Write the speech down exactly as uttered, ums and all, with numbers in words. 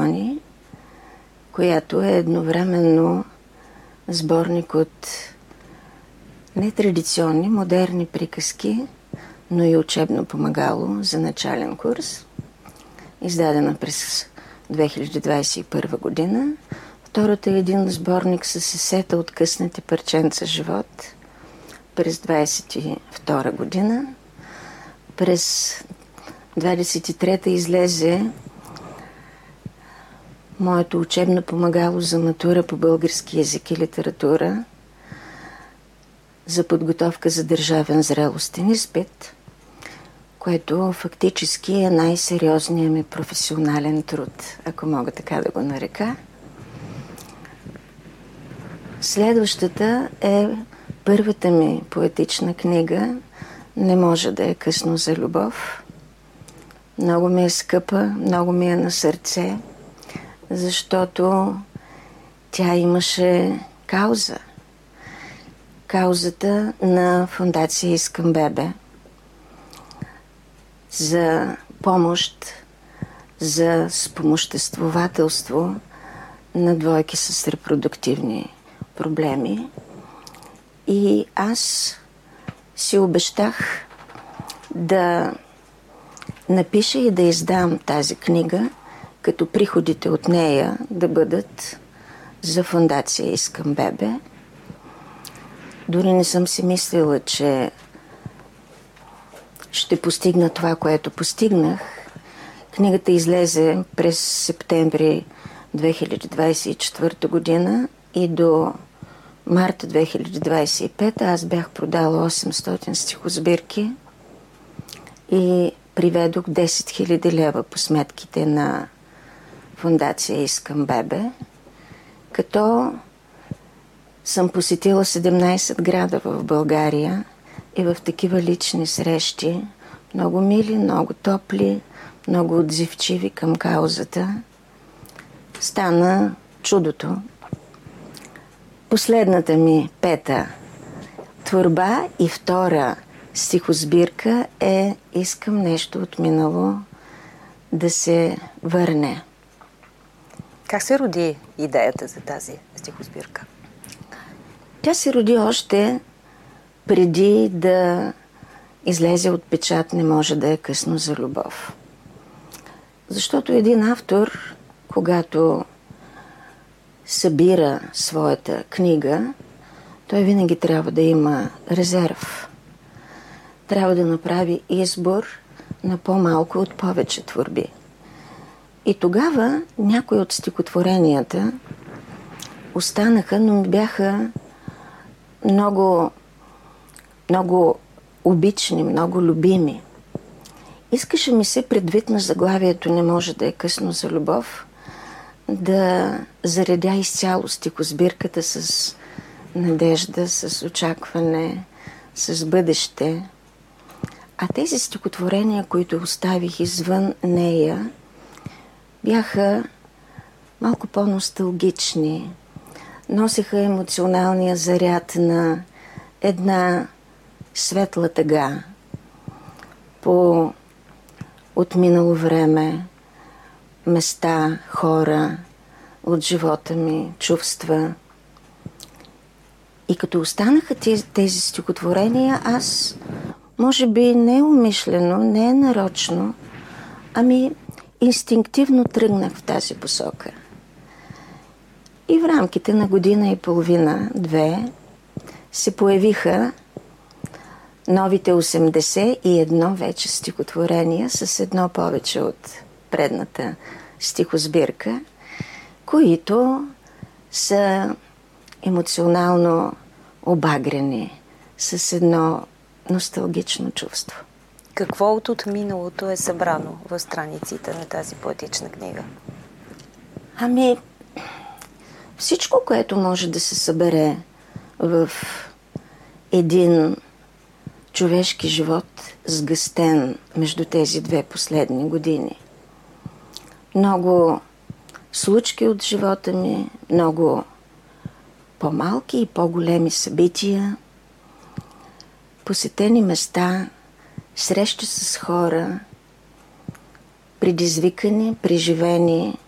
традициони, която е едновременно сборник от нетрадиционни, модерни приказки, но и учебно помагало за начален курс, издадена през две хиляди двадесет и първа година. Втората е един сборник с есета от късните парченца живот през двадесет и втора година. През двадесет и трета излезе моето учебно помагало за матура по български език и литература за подготовка за държавен зрелостен изпит, което фактически е най-сериозният ми професионален труд, ако мога така да го нарека. Следващата е първата ми поетична книга "Не може да е късно за любов". Много ми е скъпа, много ми е на сърце, защото тя имаше кауза. Каузата на Фондация "Искам бебе" за помощ, за спомоществователство на двойки с репродуктивни проблеми. И аз си обещах да напиша и да издам тази книга, като приходите от нея да бъдат за Фондация "Искам бебе". Дори не съм си мислила, че ще постигна това, което постигнах. Книгата излезе през септември две хиляди двадесет и четвърта година и до март две хиляди двадесет и пета аз бях продала осемстотин стихосбирки и приведох десет хиляди лева по сметките на Фондация "Искам бебе", като съм посетила седемнадесет града в България и в такива лични срещи, много мили, много топли, много отзивчиви към каузата, стана чудото. Последната ми пета творба и втора стихосбирка е "Искам нещо от минало да се върне". Как се роди идеята за тази стихосбирка? Тя се роди още преди да излезе от печат "Не може да е късно за любов". Защото един автор, когато събира своята книга, той винаги трябва да има резерв. Трябва да направи избор на по-малко от повече творби. И тогава някои от стихотворенията останаха, но ми бяха много, много обични, много любими. Искаше ми се, предвид на заглавието "Не може да е късно за любов", да заредя изцяло стихосбирката с надежда, с очакване, с бъдеще. А тези стихотворения, които оставих извън нея, бяха малко по-носталгични. Носеха емоционалния заряд на една светла тъга по отминало време, места, хора от живота ми, чувства. И като останаха тези, тези стихотворения, аз, може би не умишлено, не нарочно, ами инстинктивно тръгнах в тази посока. И в рамките на година и половина, две, се появиха новите осемдесет и едно вече стихотворения с едно повече от предната стихосбирка, които са емоционално обагрени с едно носталгично чувство. Какво от отминалото е събрано в страниците на тази поетична книга? Ами, всичко, което може да се събере в един човешки живот, сгъстен между тези две последни години. Много случки от живота ми, много по-малки и по-големи събития, посетени места, срещи с хора, предизвикани, преживени